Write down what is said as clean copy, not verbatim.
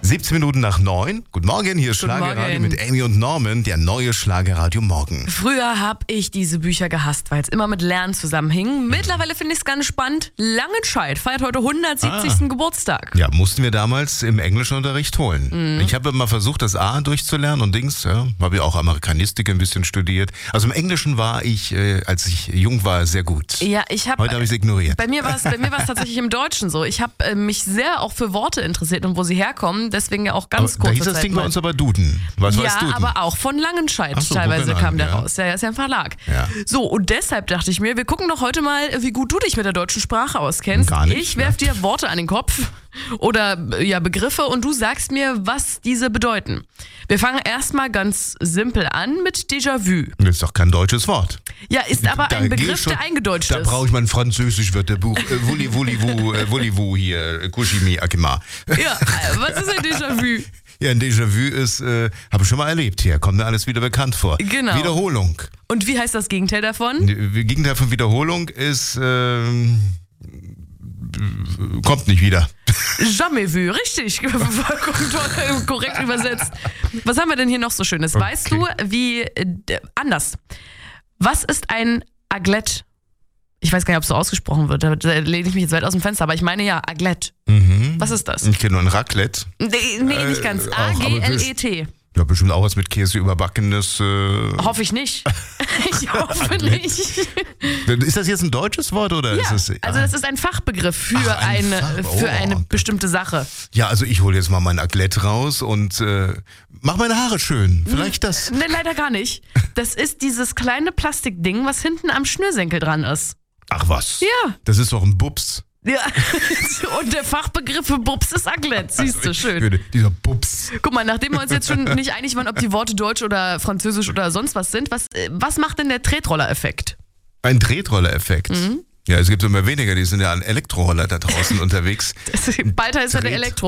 17 Minuten nach 9. Guten Morgen, hier ist Guten Schlagerradio Morgen. mit Amy und Norman, der neue Schlagerradio Morgen. Früher habe ich diese Bücher gehasst, weil es immer mit Lernen zusammenhing. Mittlerweile finde ich es ganz spannend. Langenscheidt feiert heute 170. Geburtstag. Ja, mussten wir damals im Englischunterricht holen. Ich habe mal versucht, das A durchzulernen und habe ja auch Amerikanistik ein bisschen studiert. Also im Englischen war ich, als ich jung war, sehr gut. Ja, Heute habe ich es ignoriert. Bei mir war es tatsächlich im Deutschen so. Ich habe mich sehr auch für Worte interessiert und wo sie herkommen. Deswegen ja auch ganz Da kurze hieß das Zeit Ding bei mal. uns aber Duden. Was Ja, heißt Duden? aber auch von Langenscheidt Ach so, teilweise von kam der Langen, ja. raus. Ja, ist ja ein Verlag. Ja. So, und deshalb dachte ich mir, wir gucken doch heute mal, wie gut du dich mit der deutschen Sprache auskennst. Gar nicht, Ich werf dir Worte an den Kopf oder ja, Begriffe und du sagst mir, was diese bedeuten. Wir fangen erstmal ganz simpel an mit Déjà-vu. Das ist doch kein deutsches Wort. Ja, ist aber Da ein geh ich Begriff, schon- der eingedeutscht Da ist. brauche ich mal ein Französisch-Wörterbuch. Wulli-Wu hier, Kushimi Akima. Ja, was ist ein Déjà-vu? Ja, ein Déjà-vu ist, habe ich schon mal erlebt hier. Kommt mir alles wieder bekannt vor. Genau. Wiederholung. Und wie heißt das Gegenteil davon? Die Gegenteil von Wiederholung ist, kommt nicht wieder. Jamais vu, richtig. Vollkommen korrekt übersetzt. Was haben wir denn hier noch so Schönes? Weißt du, wie, anders. Was ist ein Aglet? Ich weiß gar nicht, ob es so ausgesprochen wird. Da lehne ich mich jetzt weit aus dem Fenster, aber ich meine ja, Aglet. Was ist das? Ich kenne nur ein Raclette. Nee, nicht ganz. auch, aber A-G-L-E-T. Ja, bestimmt auch was mit Käse überbackenes. Hoffe ich nicht. Ich hoffe nicht. Ist das jetzt ein deutsches Wort oder Ja, ist es? also das ist ein Fachbegriff für Ach, ein für eine okay. bestimmte Sache. Ja, also ich hole jetzt mal mein Aglet raus und mach meine Haare schön. Vielleicht das. Ne, leider gar nicht. Das ist dieses kleine Plastikding, was hinten am Schnürsenkel dran ist. Ach was. Ja. Das ist doch ein Bubs. Ja, und der Fachbegriff für Bubs ist Aglet. Siehst du, schön. Dieser Bubs. Guck mal, nachdem wir uns jetzt schon nicht einig waren, ob die Worte Deutsch oder Französisch oder sonst was sind, was macht denn der Tretroller-Effekt? Ein Tretroller-Effekt. Ja, es gibt immer weniger, die sind ja an Elektroroller da draußen unterwegs. Bald heißt er der Elektro.